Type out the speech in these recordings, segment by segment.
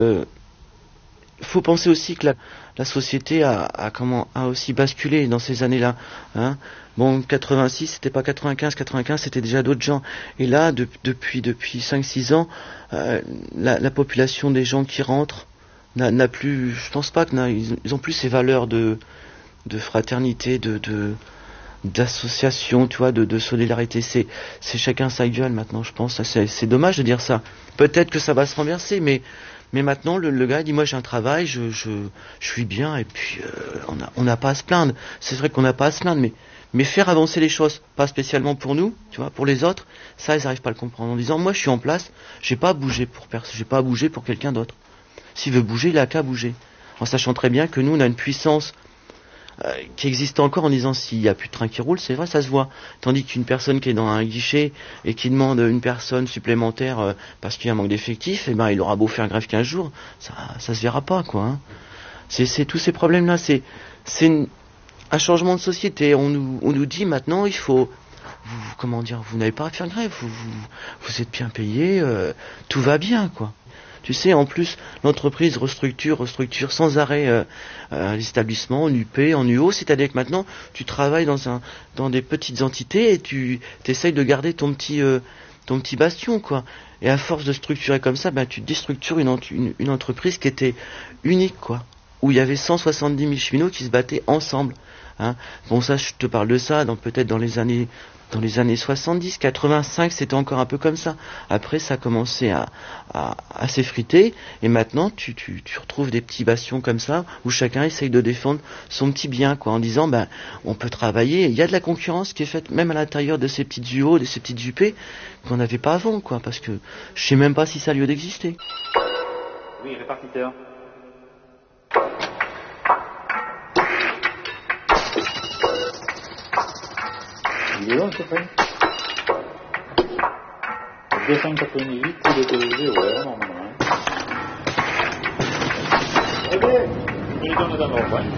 Faut penser aussi que la société a aussi basculé dans ces années-là. Hein. Bon, 86, c'était pas 95, 95, c'était déjà d'autres gens. Et là, depuis 5-6 ans, la population des gens qui rentrent n'a plus, je pense pas ils ont plus ces valeurs de fraternité, d'association, tu vois, de solidarité. C'est chacun sa gueule maintenant, je pense. C'est dommage de dire ça. Peut-être que ça va se renverser, mais maintenant le gars dit moi j'ai un travail, je suis bien et puis on n'a pas à se plaindre. C'est vrai qu'on n'a pas à se plaindre, mais faire avancer les choses, pas spécialement pour nous, tu vois, pour les autres, ça ils n'arrivent pas à le comprendre en disant moi je suis en place, j'ai pas à bouger pour personne, j'ai pas à bouger pour quelqu'un d'autre. S'il veut bouger, il a qu'à bouger. En sachant très bien que nous on a une puissance qui existe encore en disant s'il n'y a plus de train qui roule, c'est vrai, ça se voit. Tandis qu'une personne qui est dans un guichet et qui demande une personne supplémentaire parce qu'il y a un manque d'effectifs, eh ben il aura beau faire grève 15 jours, ça se verra pas, quoi. Hein. C'est tous ces problèmes-là, c'est un changement de société. On nous dit maintenant, il faut, vous n'avez pas à faire grève, vous êtes bien payé, tout va bien, quoi. Tu sais, en plus, l'entreprise restructure sans arrêt l'établissement en UP, en UO, c'est-à-dire que maintenant, tu travailles dans des petites entités et tu essayes de garder ton petit bastion, quoi. Et à force de structurer comme ça, ben, tu déstructures une entreprise qui était unique, quoi. Où il y avait 170 000 cheminots qui se battaient ensemble. Hein. Bon, ça, je te parle de ça, peut-être dans les années 70, 85, c'était encore un peu comme ça. Après, ça a commencé à s'effriter, et maintenant, tu retrouves des petits bastions comme ça, où chacun essaye de défendre son petit bien, quoi, en disant, ben, on peut travailler. Il y a de la concurrence qui est faite, même à l'intérieur de ces petites UO, de ces petites UP, qu'on n'avait pas avant, quoi, parce que je sais même pas si ça a lieu d'exister. Oui, répartiteur. Il est là, c'est fait. 298, coup de 0, ouais, normalement. Eh bien, il est dans le endroit, ouais.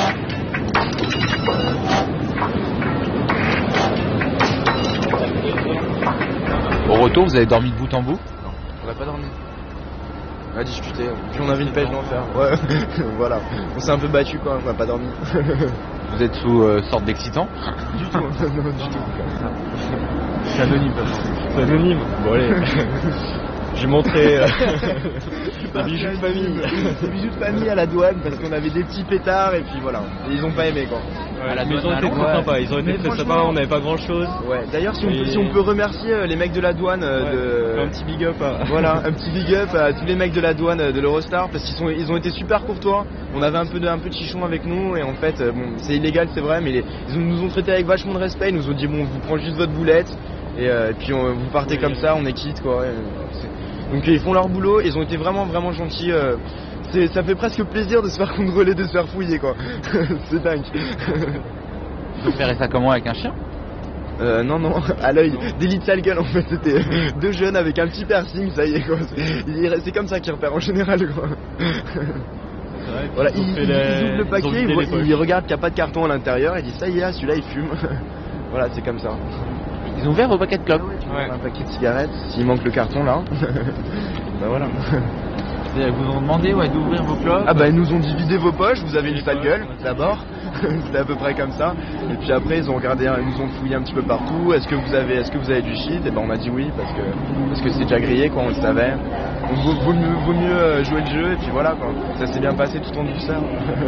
Au retour, vous avez dormi de bout en bout? Non, on n'a pas dormi. On a discuté, puis on avait une pêche d'enfer. Ouais, voilà. On s'est un peu battu, quoi, on n'a pas dormi. Vous êtes sous sorte d'excitant? Du tout, non, du tout. C'est anonyme, c'est anonyme. Bon, allez. J'ai montré des bijoux de famille. Des bijoux de famille à la douane parce qu'on avait des petits pétards et puis voilà. Et ils ont pas aimé, quoi. Ouais, mais ils ont été très sympas, ils ont été très sympas, on n'avait pas grand chose. Ouais, d'ailleurs si on peut remercier les mecs de la douane un petit big up voilà, un petit big up à tous les mecs de la douane de l'Eurostar parce qu'ils ont été super courtois. On avait un peu de chichon avec nous et en fait bon, c'est illégal, c'est vrai, mais ils nous ont traités avec vachement de respect, ils nous ont dit bon, vous prenez juste votre boulette et puis vous partez comme ça, on est quitte, quoi. Donc ils font leur boulot, ils ont été vraiment vraiment gentils. Ça fait presque plaisir de se faire contrôler, de se faire fouiller, quoi. C'est dingue. Vous ferez ça comment, avec un chien? Non, à l'œil. Des lits de sale gueule, en fait. C'était deux jeunes avec un petit piercing, ça y est, quoi. C'est comme ça qu'ils repèrent en général, quoi. Voilà, ils ouvrent le paquet, ils regardent qu'il n'y a pas de carton à l'intérieur, et ils disent ça y est, celui-là il fume. Voilà, c'est comme ça. Ils ont ouvert vos paquets de clopes? Ouais. Un paquet de cigarettes, s'il manque le carton là. Ben voilà. Ils vous ont demandé d'ouvrir vos clopes? Ah bah ils nous ont dit videz vos poches, vous avez une sale gueule d'abord. C'était à peu près comme ça. Et puis après ils ont regardé, ils nous ont fouillé un petit peu partout. Est-ce que vous avez du shit? Et ben on a dit oui parce que c'est déjà grillé, quoi, on le savait. Donc vaut mieux jouer le jeu et puis voilà, quoi. Ça s'est bien passé tout en douceur.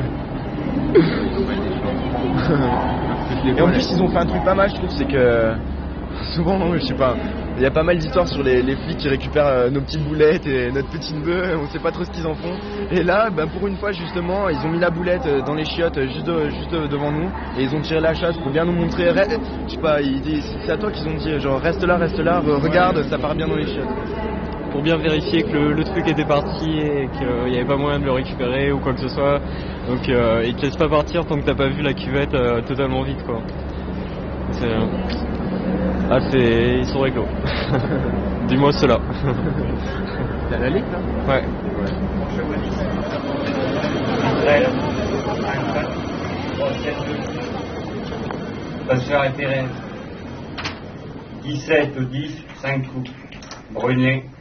Et en plus ils ont fait un truc pas mal, je trouve, c'est que souvent, je sais pas, il y a pas mal d'histoires sur les flics qui récupèrent nos petites boulettes et notre petite bœuf, on sait pas trop ce qu'ils en font. Et là, pour une fois justement, ils ont mis la boulette dans les chiottes juste devant nous et ils ont tiré la chasse pour bien nous montrer. Je sais pas, c'est à toi qu'ils ont dit genre reste là, regarde, ça part bien dans les chiottes. Pour bien vérifier que le truc était parti et qu'il n'y avait pas moyen de le récupérer ou quoi que ce soit. Donc ils te laissent pas partir tant que t'as pas vu la cuvette totalement vide, quoi. Ils sont réglo. Dis-moi cela. T'as la ligne là? Ouais. Passeur et Thérèse. 17 au 10, 5 trous. Brunet,